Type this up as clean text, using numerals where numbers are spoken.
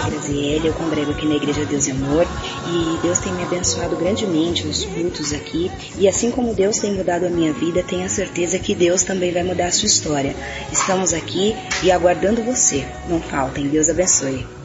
Graziele, eu congrego aqui na Igreja Deus e Amor e Deus tem me abençoado grandemente nos cultos aqui e assim como Deus tem mudado a minha vida, tenha certeza que Deus também vai mudar a sua história. Estamos aqui e aguardando você. Não faltem. Deus abençoe.